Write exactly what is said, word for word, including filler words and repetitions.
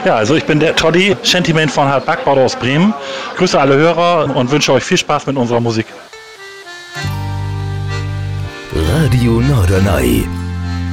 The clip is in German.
Ja, also ich bin der Toddy, Shantyman von Hart Backbord aus Bremen. Grüße alle Hörer und wünsche euch viel Spaß mit unserer Musik. Radio Norderney.